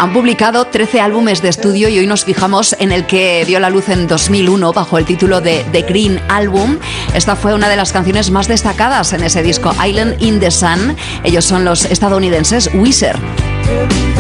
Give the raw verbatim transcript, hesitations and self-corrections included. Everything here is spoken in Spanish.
Han publicado trece álbumes de estudio y hoy nos fijamos en el que dio la luz en dos mil uno bajo el título de The Green Album. Esta fue una de las canciones más destacadas en ese disco, Island in the Sun. Ellos son los estadounidenses Weezer.